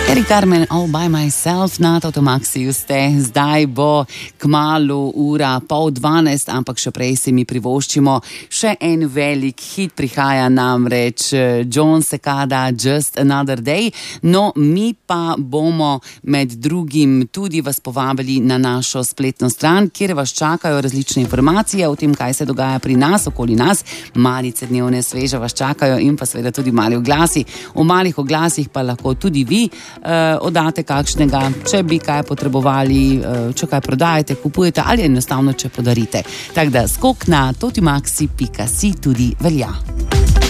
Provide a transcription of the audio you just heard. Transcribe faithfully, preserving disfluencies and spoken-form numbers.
Eric Carmen, All by Myself na Totomaxiju ste. Zdaj bo kmalu ura pol dvanajst, ampak še prej si mi privoščimo še en velik hit. Prihaja namreč Jon Secada, Just Another Day. No, mi pa bomo med drugim tudi vas povabili na našo spletno stran, kjer vas čakajo različne informacije o tem, kaj se dogaja pri nas, okoli nas. Malice dnevne sveže vas čakajo in pa seveda tudi mali oglasi. V malih oglasih pa lahko tudi vi Uh, oddate kakšnega, če bi kaj potrebovali, uh, če kaj prodajate, kupujete ali enostavno, če podarite. Tako da skok na totomaxi pika si tudi velja.